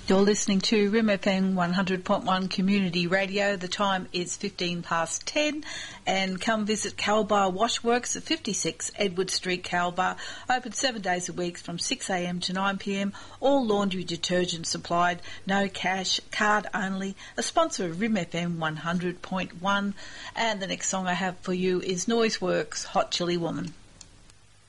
You're listening to Rim FM 100.1 Community Radio. The time is 15 past 10, and come visit Calbar Washworks at 56 Edward Street, Calbar. Open 7 days a week from 6 a.m. to 9 p.m. All laundry detergent supplied, no cash, card only. A sponsor of Rim FM 100.1. And the next song I have for you is Noiseworks, Hot Chili Woman.